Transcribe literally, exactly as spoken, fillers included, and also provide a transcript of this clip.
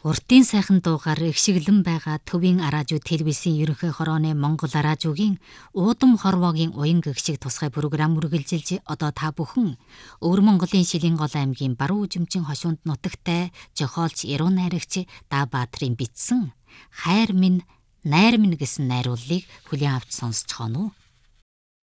Уртын сайхан дуугаар ихшиглэн байгаа төвийн араажуу телевизийн ерөнхий хорооны Монгол араажуугийн уудам хорвоогийн уян гэгшиг тусгай програм үргэлжилж одоо та бүхэн Өвөр Монголын Шилэнгол аймгийн Баруун Үзэмчин хошуунд нутагтай зохиолч Яруу найрагч Даабаатрын бичсэн Хайр минь найр минь гэсэн найрууллыг хүлээн авч сонсцгоно уу.